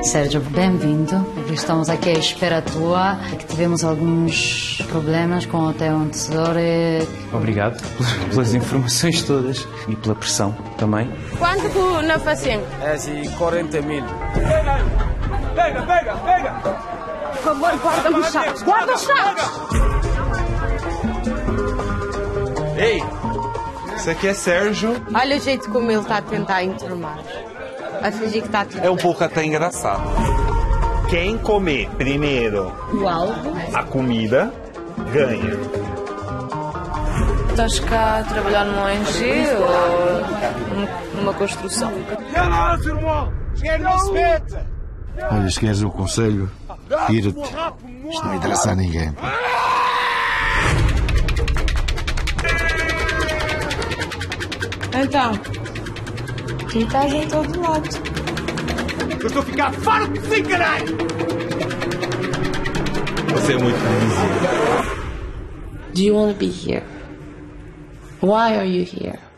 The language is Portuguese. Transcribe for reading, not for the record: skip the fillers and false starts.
Sérgio, bem-vindo. Estamos aqui à espera tua, que tivemos alguns problemas com o teu antecessor. Obrigado pelas informações todas e pela pressão também. Quanto na facem? É assim, 40 mil. Pega! Por favor, guarda os sacos! Guarda os sacos! Ei, isso aqui é Sérgio. Olha o jeito como ele está a tentar enturmar. A fingir que está tudo É um bem. pouco até engraçado. Quem comer primeiro a comida, ganha. Estás cá a trabalhar numa ONG ou numa construção? Olha, se queres o conselho, tira-te. Isto não interessa a ninguém. Então, tu estás em todo lado. Eu estou a ficar farto de si, caralho! Você é muito previsível. Do you want to be here? Why are you here?